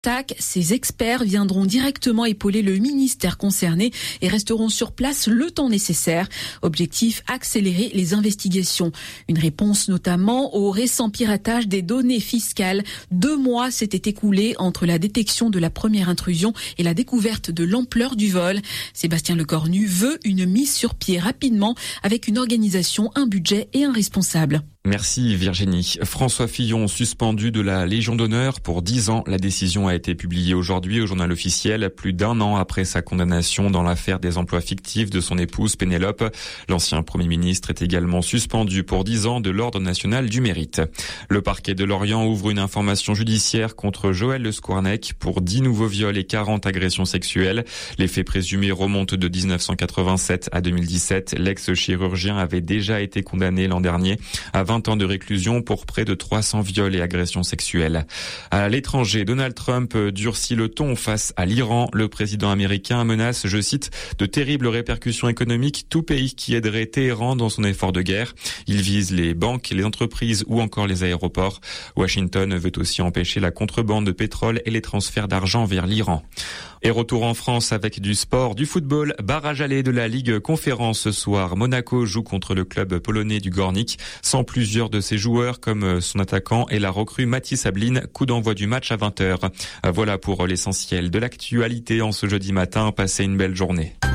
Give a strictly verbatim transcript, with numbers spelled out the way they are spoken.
Tac, ces experts viendront directement épauler le ministère concerné et resteront sur place le temps nécessaire. Objectif, accélérer les investigations. Une réponse notamment au récent piratage des données fiscales. Deux mois s'étaient écoulés entre la détection de la première intrusion et la découverte de l'ampleur du vol. Sébastien Lecornu veut une mise sur pied rapidement avec une organisation, un budget et un responsable. Merci Virginie. François Fillon suspendu de la Légion d'honneur pour dix ans. La décision a été publiée aujourd'hui au Journal officiel, plus d'un an après sa condamnation dans l'affaire des emplois fictifs de son épouse Pénélope. L'ancien Premier ministre est également suspendu pour dix ans de l'Ordre national du mérite. Le parquet de Lorient ouvre une information judiciaire contre Joël Le Scoarnec pour dix nouveaux viols et quarante agressions sexuelles. Les faits présumés remontent de dix-neuf cent quatre-vingt-sept à deux mille dix-sept. L'ex-chirurgien avait déjà été condamné l'an dernier à vingt ans de réclusion pour près de trois cents viols et agressions sexuelles. À l'étranger, Donald Trump durcit le ton face à l'Iran. Le président américain menace, je cite, de terribles répercussions économiques tout pays qui aiderait Téhéran dans son effort de guerre. Il vise les banques, les entreprises ou encore les aéroports. Washington veut aussi empêcher la contrebande de pétrole et les transferts d'argent vers l'Iran. Et retour en France avec du sport, du football, barrage aller de la Ligue Conférence ce soir. Monaco joue contre le club polonais du Gornik, sans plusieurs de ses joueurs comme son attaquant et la recrue Mathis Ablin. Coup d'envoi du match à vingt heures. Voilà pour l'essentiel de l'actualité en ce jeudi matin. Passez une belle journée.